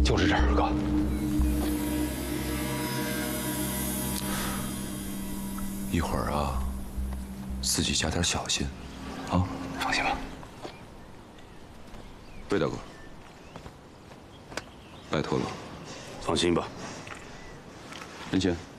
就是这儿，哥。 一会儿啊，自己加点小心，啊， 放心吧。 魏大哥，拜托了。 放心吧。 任谦。